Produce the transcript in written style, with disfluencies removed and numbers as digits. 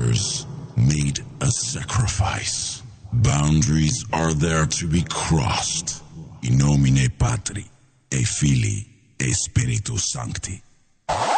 fathers made a sacrifice. Boundaries are there to be crossed. In nomine Patri, et Filii, et Spiritus Sancti.